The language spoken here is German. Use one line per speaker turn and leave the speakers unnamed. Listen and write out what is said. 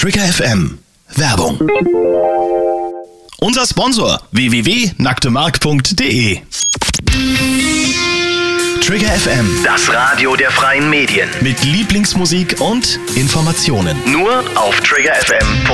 Trigger FM. Werbung. Unser Sponsor www.nacktemark.de. Trigger FM,
Das Radio der freien Medien.
mit Lieblingsmusik und Informationen.
Nur auf triggerfm.de.